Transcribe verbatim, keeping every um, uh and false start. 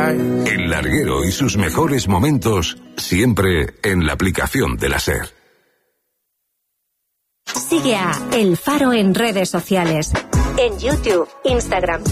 El larguero y sus mejores momentos, siempre en la aplicación de la SER. Sigue a El Faro en redes sociales. En YouTube, Instagram,